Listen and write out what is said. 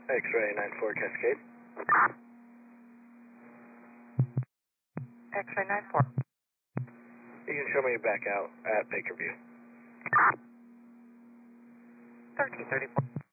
X-ray 94 Cascade. X-ray 94. You can show me back out at Bakerview. 1334.